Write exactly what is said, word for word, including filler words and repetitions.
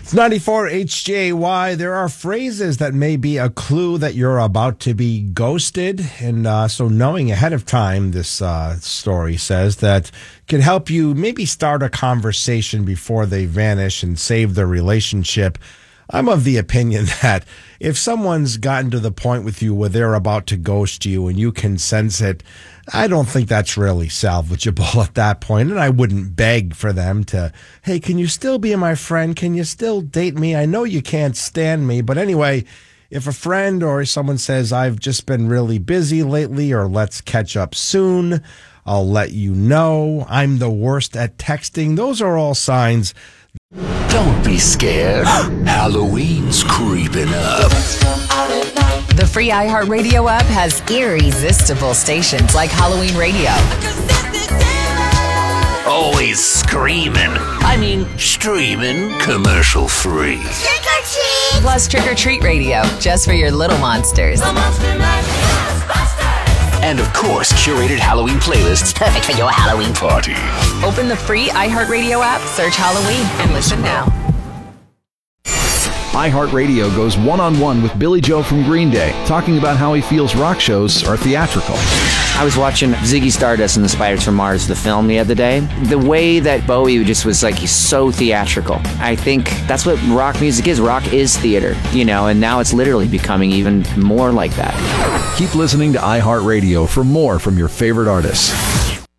It's ninety-four H J A Y. There are phrases that may be a clue that you're about to be ghosted. And uh, so knowing ahead of time, this uh, story says, that can help you maybe start a conversation before they vanish and save the relationship. I'm of the opinion that if someone's gotten to the point with you where they're about to ghost you and you can sense it, I don't think that's really salvageable at that point. And I wouldn't beg for them to, hey, can you still be my friend? Can you still date me? I know you can't stand me. But anyway, if a friend or someone says, I've just been really busy lately, or let's catch up soon, I'll let you know. I'm the worst at texting. Those are all signs. Don't be scared. Halloween's creeping up. The free iHeartRadio app has irresistible stations like Halloween Radio. Always screaming. I mean, streaming, commercial free. Trick or treat! Plus Trick or Treat Radio, just for your little monsters. And of course, curated Halloween playlists perfect for your Halloween party. Open the free iHeartRadio app, search Halloween, and listen now. iHeartRadio goes one-on-one with Billy Joe from Green Day, talking about how he feels rock shows are theatrical. I was watching Ziggy Stardust and the Spiders from Mars, the film, the other day. The way that Bowie just was like, he's so theatrical. I think that's what rock music is. Rock is theater, you know, and now it's literally becoming even more like that. Keep listening to iHeartRadio for more from your favorite artists.